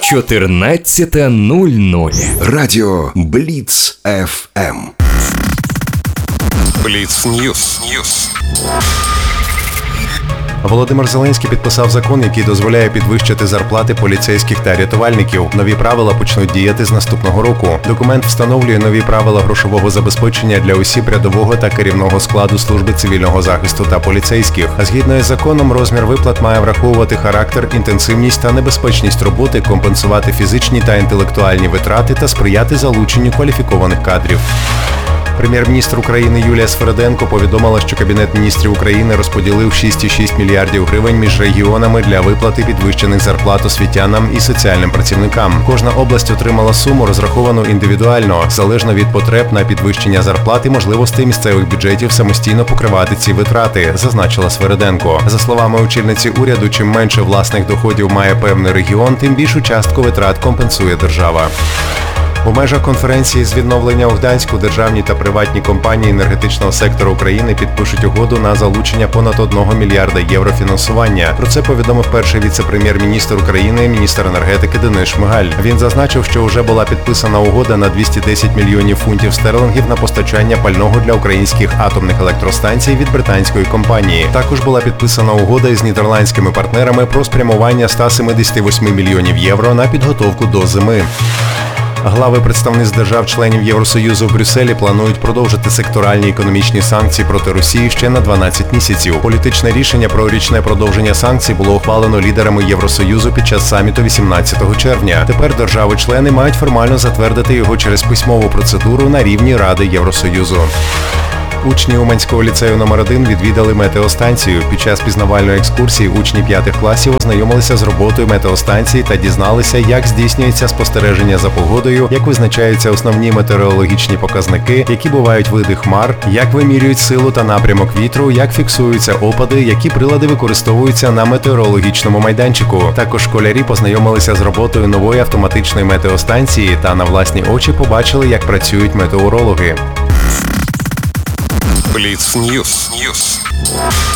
14:00. Радіо Бліц ФМ. Бліц Ньюс. Володимир Зеленський підписав закон, який дозволяє підвищити зарплати поліцейських та рятувальників. Нові правила почнуть діяти з наступного року. Документ встановлює нові правила грошового забезпечення для осіб рядового та керівного складу служби цивільного захисту та поліцейських. А згідно із законом, розмір виплат має враховувати характер, інтенсивність та небезпечність роботи, компенсувати фізичні та інтелектуальні витрати та сприяти залученню кваліфікованих кадрів. Прем'єр-міністр України Юлія Свериденко повідомила, що Кабінет міністрів України розподілив 6,6 мільярдів гривень між регіонами для виплати підвищених зарплат освітянам і соціальним працівникам. Кожна область отримала суму, розраховану індивідуально, залежно від потреб на підвищення зарплат і можливостей місцевих бюджетів самостійно покривати ці витрати, зазначила Свериденко. За словами очільниці уряду, чим менше власних доходів має певний регіон, тим більшу частку витрат компенсує держава. У межах конференції з відновлення у Гданську державні та приватні компанії енергетичного сектору України підпишуть угоду на залучення понад 1 мільярда євро фінансування. Про це повідомив перший віце-прем'єр-міністр України, міністр енергетики Денис Шмигаль. Він зазначив, що вже була підписана угода на 210 мільйонів фунтів стерлингів на постачання пального для українських атомних електростанцій від британської компанії. Також була підписана угода із нідерландськими партнерами про спрямування 178 мільйонів євро на підготовку до зими. Глави представництв держав-членів Євросоюзу в Брюсселі планують продовжити секторальні економічні санкції проти Росії ще на 12 місяців. Політичне рішення про річне продовження санкцій було ухвалено лідерами Євросоюзу під час саміту 18 червня. Тепер держави-члени мають формально затвердити його через письмову процедуру на рівні Ради Євросоюзу. Учні Уманського ліцею номер 1 відвідали метеостанцію. Під час пізнавальної екскурсії учні 5 класів ознайомилися з роботою метеостанції та дізналися, як здійснюється спостереження за погодою, як визначаються основні метеорологічні показники, які бувають види хмар, як вимірюють силу та напрямок вітру, як фіксуються опади, які прилади використовуються на метеорологічному майданчику. Також школярі познайомилися з роботою нової автоматичної метеостанції та на власні очі побачили, як працюють метеорологи. Бліц Ньюс.